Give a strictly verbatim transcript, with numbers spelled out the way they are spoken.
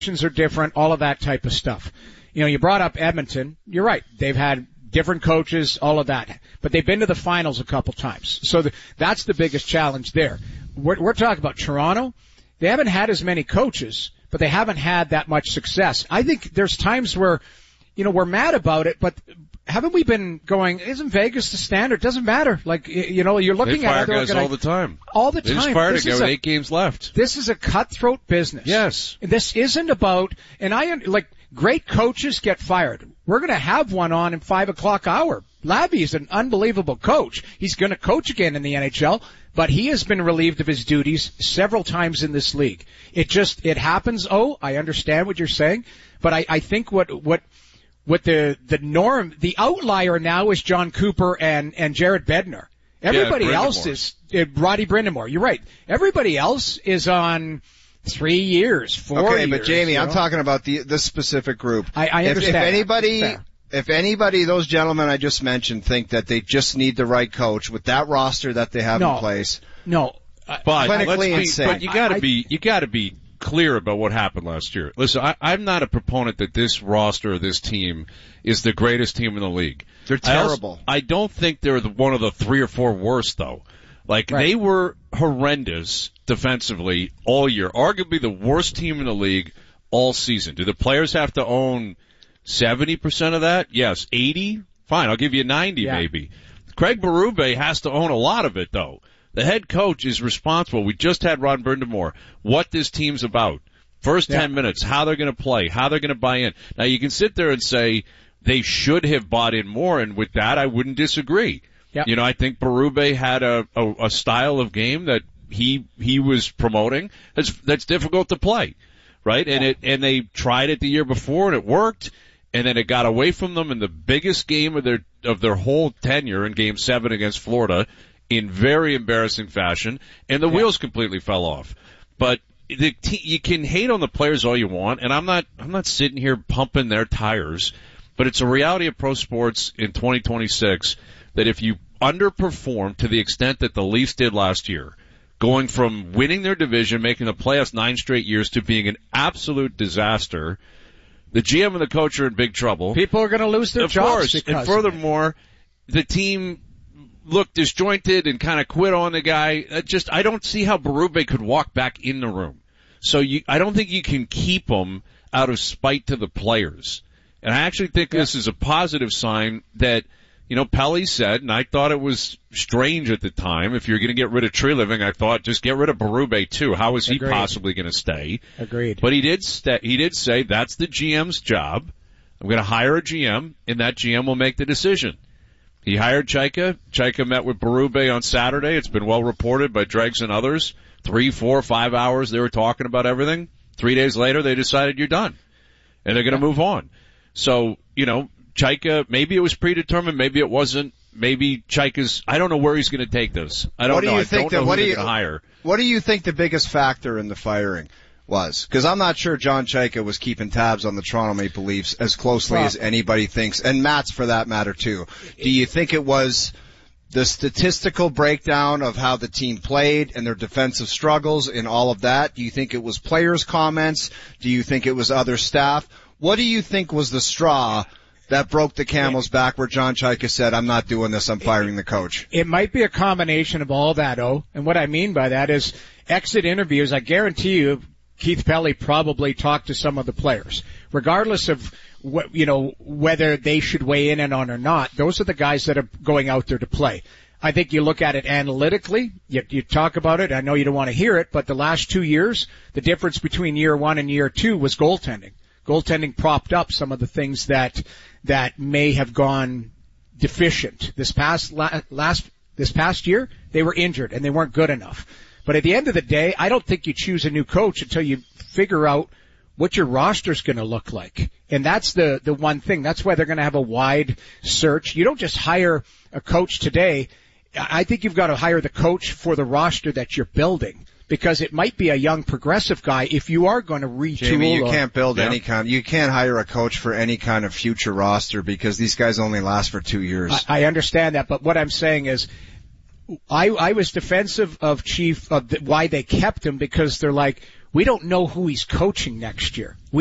are different, all of that type of stuff. You know, you brought up Edmonton. You're right. They've had different coaches, all of that. But they've been to the finals a couple times. So the, that's the biggest challenge there. We're, we're talking about Toronto. They haven't had as many coaches, but they haven't had that much success. I think there's times where, you know, we're mad about it, but haven't we been going, isn't Vegas the standard? Doesn't matter. Like, you know, you're looking they at fire guys all the time. All the they time. They just fired this a guy with eight games left. This is a cutthroat business. Yes. This isn't about, and I, like, great coaches get fired. We're going to have one on in five o'clock hour. Labby is an unbelievable coach. He's going to coach again in the N H L, but he has been relieved of his duties several times in this league. It just, it happens. Oh, I understand what you're saying, but I, I think what, what, what the, the norm, the outlier now is John Cooper and, and Jared Bednar. Everybody yeah, else is, uh, Roddy Brind'Amour. You're right. Everybody else is on three years, four okay, years. Okay, but Jamie, I'm know? talking about the, this specific group. I, I understand. If, if anybody, if anybody, those gentlemen I just mentioned think that they just need the right coach with that roster that they have no, in place. No. But, clinically let's be, insane. but you gotta I, be, you gotta be clear about what happened last year. Listen, I, I'm not a proponent that this roster, this team, is the greatest team in the league. They're terrible. I, also, I don't think they're the, one of the three or four worst, though. Like, right. They were horrendous defensively all year. Arguably the worst team in the league all season. Do the players have to own seventy percent of that? Yes. eighty? Fine, I'll give you ninety yeah. maybe. Craig Berube has to own a lot of it, though. The head coach is responsible. We just had Ron Brind'Amour. What this team's about. First yeah. ten minutes, how they're going to play, how they're going to buy in. Now, you can sit there and say they should have bought in more, and with that, I wouldn't disagree. Yep. You know, I think Berube had a, a, a style of game that he he was promoting that's that's difficult to play, right? And it and they tried it the year before and it worked, and then it got away from them in the biggest game of their of their whole tenure in Game Seven against Florida in very embarrassing fashion, and the yep. wheels completely fell off. But the t- you can hate on the players all you want, and I'm not I'm not sitting here pumping their tires, but it's a reality of pro sports in twenty twenty-six. That if you underperform to the extent that the Leafs did last year, going from winning their division, making the playoffs nine straight years, to being an absolute disaster, the G M and the coach are in big trouble. People are going to lose their of jobs. Course. Because and furthermore, the team looked disjointed and kind of quit on the guy. It just, I don't see how Berube could walk back in the room. So you, I don't think you can keep him out of spite to the players. And I actually think yeah. this is a positive sign that, you know, Pelly said, and I thought it was strange at the time, if you're going to get rid of Treliving, I thought just get rid of Berube too. How is he Agreed. possibly going to stay? Agreed. But he did st- he did say that's the G M's job. I'm going to hire a G M, and that G M will make the decision. He hired Chaika. Chaika met with Berube on Saturday. It's been well reported by Dregs and others. Three, four, five hours they were talking about everything. Three days later, they decided you're done, and they're going to yeah. move on. So, you know, Chaika, maybe it was predetermined, maybe it wasn't. Maybe Chaika's, I don't know where he's going to take this. I don't what do know. You I think don't know that, what who do they're you, going to hire. What do you think the biggest factor in the firing was? Because I'm not sure John Chaika was keeping tabs on the Toronto Maple Leafs as closely well, as anybody thinks, and Matt's for that matter too. Do you think it was the statistical breakdown of how the team played and their defensive struggles and all of that? Do you think it was players' comments? Do you think it was other staff? What do you think was the straw that broke the camel's back where John Chaika said, I'm not doing this, I'm firing the coach? It might be a combination of all that, oh. And what I mean by that is exit interviews. I guarantee you Keith Pelly probably talked to some of the players. Regardless of what, you know, whether they should weigh in on or not, those are the guys that are going out there to play. I think you look at it analytically, you, you talk about it, I know you don't want to hear it, but the last two years, the difference between year one and year two was goaltending. Goaltending propped up some of the things that that may have gone deficient. This past last this past year, they were injured and they weren't good enough. But at the end of the day, I don't think you choose a new coach until you figure out what your roster's going to look like. And that's the the one thing. That's why they're going to have a wide search. You don't just hire a coach today. I think you've got to hire the coach for the roster that you're building. Because it might be a young progressive guy if you are going to retool. Jamie, you can't build yeah. any kind, you can't hire a coach for any kind of future roster because these guys only last for two years. I, I understand that, but what I'm saying is, I, I was defensive of Chief, of the, why they kept him, because they're like, We don't know who he's coaching next year. We